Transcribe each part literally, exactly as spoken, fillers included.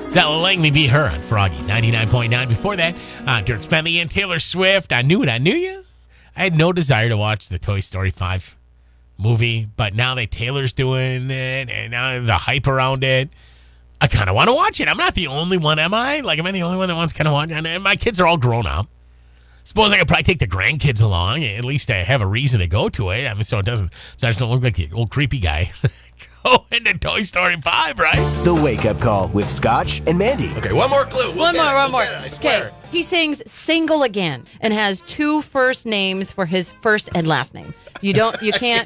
Della Langley be her on Froggy ninety-nine point nine. Before that, uh, Dirk Bentley and Taylor Swift. I knew it. I knew you. I had no desire to watch the Toy Story five movie, but now that Taylor's doing it and now the hype around it, I kind of want to watch it. I'm not the only one, am I? Like, am I the only one that wants to kind of watch it? And my kids are all grown up. Suppose I could probably take the grandkids along. At least I have a reason to go to it. I mean, so it doesn't, so I just don't look like the old creepy guy. Go into Toy Story five, right? The Wake Up Call with Scotch and Mandy. Okay, one more clue. We'll one more, it. one we'll more. I swear. Okay, he sings "Single Again" and has two first names for his first and last name. You don't, you can't.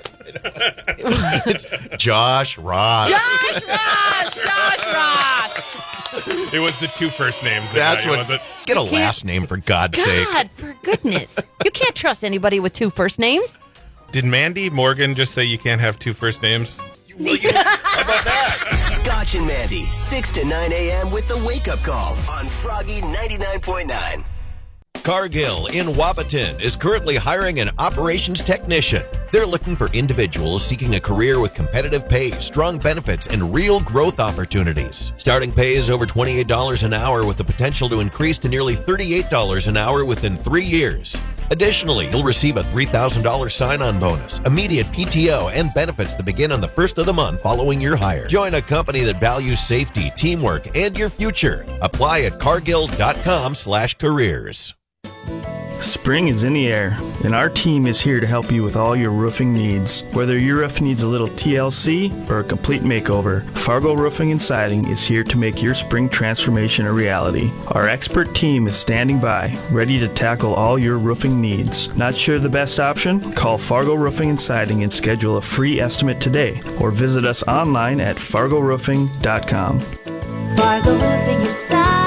It's Josh Ross. Josh Ross. Josh Ross. It was the two first names. That That's guy, what. wasn't. Get a can't- last name for God's sake. God, for goodness, you can't trust anybody with two first names. Did Mandy Morgan just say you can't have two first names? Will you? How about that? Scotch and Mandy, six to nine a.m. with The Wake Up Call on Froggy ninety-nine point nine. Cargill in Wapaton is currently hiring an operations technician. They're looking for individuals seeking a career with competitive pay, strong benefits, and real growth opportunities. Starting pay is over twenty-eight dollars an hour with the potential to increase to nearly thirty-eight dollars an hour within three years. Additionally, you'll receive a three thousand dollars sign-on bonus, immediate P T O, and benefits that begin on the first of the month following your hire. Join a company that values safety, teamwork, and your future. Apply at cargill.com slash careers. Spring is in the air, and our team is here to help you with all your roofing needs. Whether your roof needs a little T L C or a complete makeover, Fargo Roofing and Siding is here to make your spring transformation a reality. Our expert team is standing by, ready to tackle all your roofing needs. Not sure the best option? Call Fargo Roofing and Siding and schedule a free estimate today, or visit us online at fargo roofing dot com. Fargo Roofing and Siding.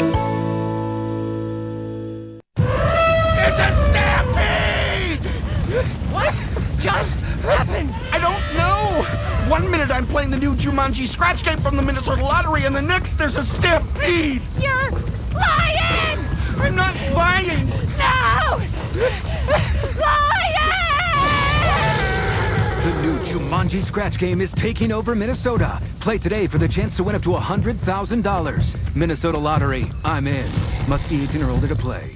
It's a stampede! What just happened? I don't know! One minute I'm playing the new Jumanji scratch game from the Minnesota Lottery, and the next there's a stampede! You're lying! I'm not lying! No! Lying! The new Jumanji scratch game is taking over Minnesota. Play today for the chance to win up to one hundred thousand dollars. Minnesota Lottery, I'm in. Must be eighteen or older to play.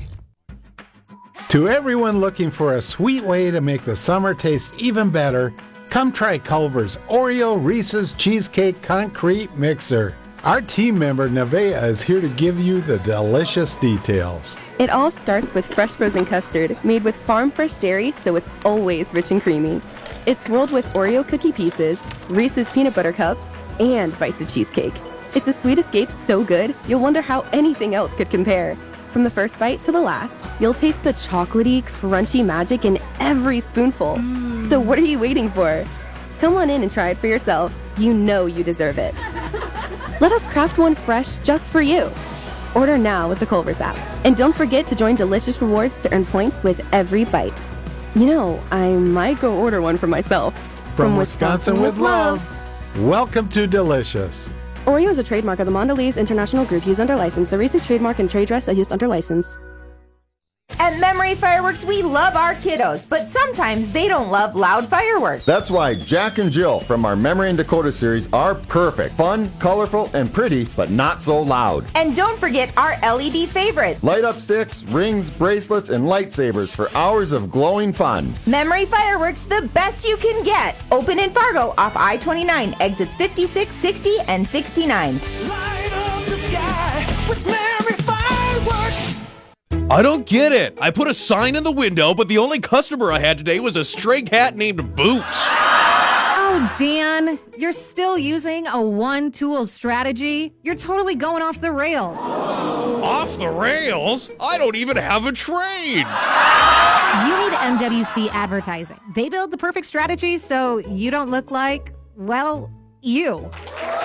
To everyone looking for a sweet way to make the summer taste even better, come try Culver's Oreo Reese's Cheesecake Concrete Mixer. Our team member Nevaeh is here to give you the delicious details. It all starts with fresh frozen custard made with farm fresh dairy, so it's always rich and creamy. It's swirled with Oreo cookie pieces, Reese's peanut butter cups, and bites of cheesecake. It's a sweet escape so good, you'll wonder how anything else could compare. From the first bite to the last, you'll taste the chocolatey, crunchy magic in every spoonful. Mm. So what are you waiting for? Come on in and try it for yourself. You know you deserve it. Let us craft one fresh just for you. Order now with the Culver's app. And don't forget to join Delicious Rewards to earn points with every bite. You know, I might go order one for myself. From, From Wisconsin, Wisconsin with love. love. Welcome to Delicious. Oreo is a trademark of the Mondelez International Group used under license. The Reese's trademark and trade dress are used under license. At Memory Fireworks, we love our kiddos, but sometimes they don't love loud fireworks. That's why Jack and Jill from our Memory and Dakota series are perfect. Fun, colorful, and pretty, but not so loud. And don't forget our L E D favorites. Light up sticks, rings, bracelets, and lightsabers for hours of glowing fun. Memory Fireworks, the best you can get. Open in Fargo off I twenty-nine, exits fifty-six, sixty, and sixty-nine. Light up the sky with Memory Fireworks. I don't get it. I put a sign in the window, but the only customer I had today was a stray cat named Boots. Oh, Dan, you're still using a one-tool strategy? You're totally going off the rails. Off the rails? I don't even have a trade. You need M W C advertising. They build the perfect strategy so you don't look like, well, you.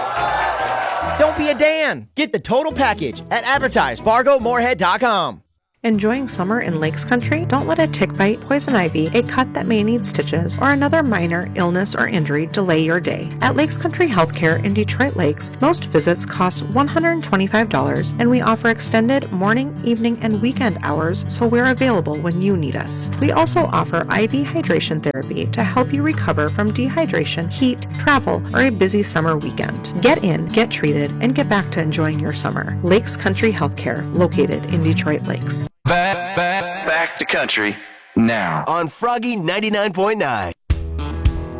Don't be a Dan. Get the total package at advertise fargo moorhead dot com. Enjoying summer in Lakes Country? Don't let a tick bite, poison ivy, a cut that may need stitches, or another minor illness or injury delay your day. At Lakes Country Healthcare in Detroit Lakes, most visits cost one hundred twenty-five dollars, and we offer extended morning, evening, and weekend hours, so we're available when you need us. We also offer I V hydration therapy to help you recover from dehydration, heat, travel, or a busy summer weekend. Get in, get treated, and get back to enjoying your summer. Lakes Country Healthcare, located in Detroit Lakes. Back, back, back to country now on Froggy ninety-nine point nine.